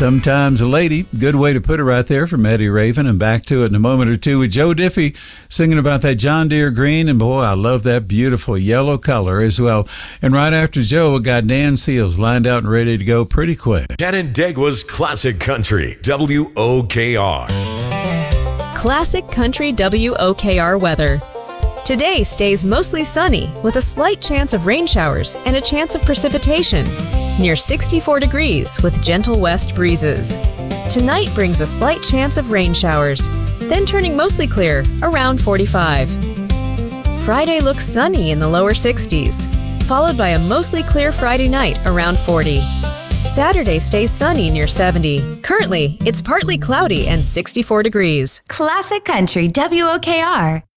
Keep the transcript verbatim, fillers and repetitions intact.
Sometimes a lady, good way to put it right there from Eddie Raven. And back to it in a moment or two with Joe Diffie singing about that John Deere green. And boy, I love that beautiful yellow color as well. And right after Joe, we got Dan Seals lined out and ready to go pretty quick. Canandaigua's Classic Country, W O K R. Classic Country W O K R weather. Today stays mostly sunny with a slight chance of rain showers and a chance of precipitation. Near sixty-four degrees with gentle west breezes. Tonight brings a slight chance of rain showers, then turning mostly clear around forty-five. Friday looks sunny in the lower sixties, followed by a mostly clear Friday night around forty. Saturday stays sunny near seventy. Currently, it's partly cloudy and sixty-four degrees. Classic Country W O K R.